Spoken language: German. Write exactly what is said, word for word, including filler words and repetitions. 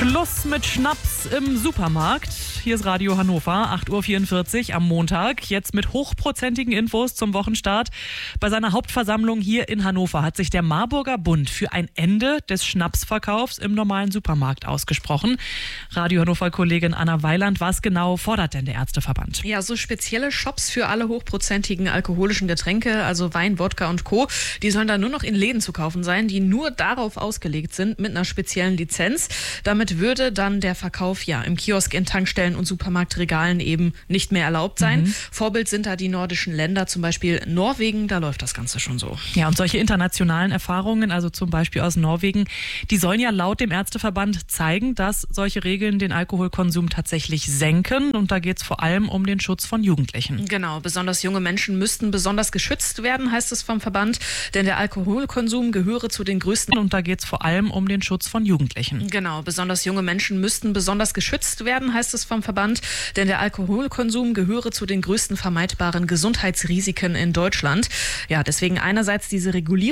Schluss mit Schnaps im Supermarkt. Hier ist Radio Hannover, acht Uhr vierundvierzig am Montag. Jetzt mit hochprozentigen Infos zum Wochenstart. Bei seiner Hauptversammlung hier in Hannover hat sich der Marburger Bund für ein Ende des Schnapsverkaufs im normalen Supermarkt ausgesprochen. Radio Hannover-Kollegin Anna Weiland, was genau fordert denn der Ärzteverband? Ja, so spezielle Shops für alle hochprozentigen alkoholischen Getränke, also Wein, Wodka und Co., die sollen dann nur noch in Läden zu kaufen sein, die nur darauf ausgelegt sind mit einer speziellen Lizenz. Damit würde dann der Verkauf ja im Kiosk, in Tankstellen und Supermarktregalen eben nicht mehr erlaubt sein. Mhm. Vorbild sind da die nordischen Länder, zum Beispiel Norwegen, da läuft das Ganze schon so. Ja, und solche internationalen Erfahrungen, also zum Beispiel aus Norwegen, die sollen ja laut dem Ärzteverband zeigen, dass solche Regeln den Alkoholkonsum tatsächlich senken. Und da geht es vor allem um den Schutz von Jugendlichen. Genau, besonders junge Menschen müssten besonders geschützt werden, heißt es vom Verband, denn der Alkoholkonsum gehöre zu den größten. Und da geht es vor allem um den Schutz von Jugendlichen. Genau, besonders junge Menschen müssten besonders geschützt werden, heißt es vom Verband, denn der Alkoholkonsum gehöre zu den größten vermeidbaren Gesundheitsrisiken in Deutschland. Ja, deswegen einerseits diese Regulierung